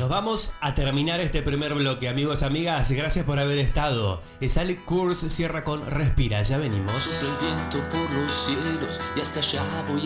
Nos vamos a terminar este primer bloque, amigos, amigas. Gracias por haber estado. Es Alec Kurz, cierra con Respira. Ya venimos. Sopla el viento por los cielos y hasta allá voy